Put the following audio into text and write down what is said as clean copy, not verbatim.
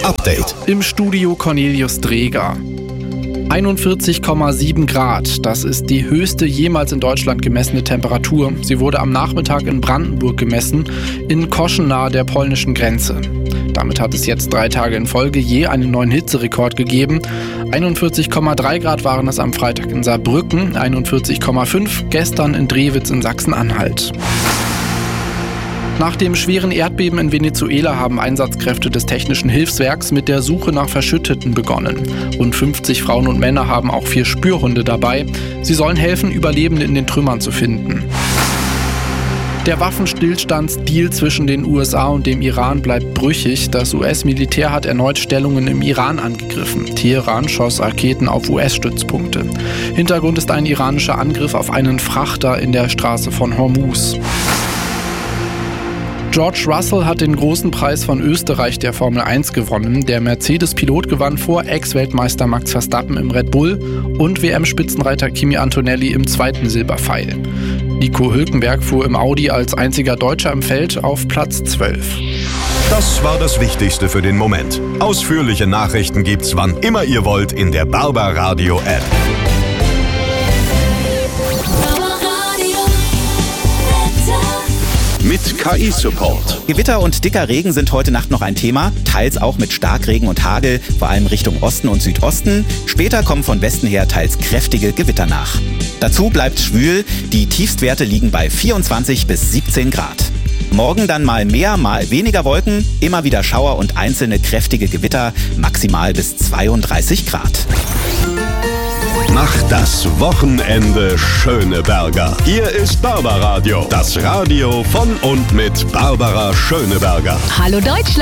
Update. Im Studio Cornelius Dreger. 41,7 Grad, das ist die höchste jemals in Deutschland gemessene Temperatur. Sie wurde am Nachmittag in Brandenburg gemessen, in Koschen nahe der polnischen Grenze. Damit hat es jetzt 3 Tage in Folge je einen neuen Hitzerekord gegeben. 41,3 Grad waren es am Freitag in Saarbrücken, 41,5 gestern in Drewitz in Sachsen-Anhalt. Nach dem schweren Erdbeben in Venezuela haben Einsatzkräfte des Technischen Hilfswerks mit der Suche nach Verschütteten begonnen. Rund 50 Frauen und Männer haben auch 4 Spürhunde dabei. Sie sollen helfen, Überlebende in den Trümmern zu finden. Der Waffenstillstandsdeal zwischen den USA und dem Iran bleibt brüchig. Das US-Militär hat erneut Stellungen im Iran angegriffen. Teheran schoss Raketen auf US-Stützpunkte. Hintergrund ist ein iranischer Angriff auf einen Frachter in der Straße von Hormuz. George Russell hat den großen Preis von Österreich der Formel 1 gewonnen. Der Mercedes-Pilot gewann vor Ex-Weltmeister Max Verstappen im Red Bull und WM-Spitzenreiter Kimi Antonelli im 2. Silberpfeil. Nico Hülkenberg fuhr im Audi als einziger Deutscher im Feld auf Platz 12. Das war das Wichtigste für den Moment. Ausführliche Nachrichten gibt's wann immer ihr wollt in der Barbaradio App. Mit KI-Support. Gewitter und dicker Regen sind heute Nacht noch ein Thema, teils auch mit Starkregen und Hagel, vor allem Richtung Osten und Südosten. Später kommen von Westen her teils kräftige Gewitter nach. Dazu bleibt schwül, die Tiefstwerte liegen bei 24 bis 17 Grad. Morgen dann mal mehr, mal weniger Wolken, immer wieder Schauer und einzelne kräftige Gewitter, maximal bis 32 Grad. Macht das Wochenende Schöneberger. Hier ist Barbaradio, das Radio von und mit Barbara Schöneberger. Hallo Deutschland!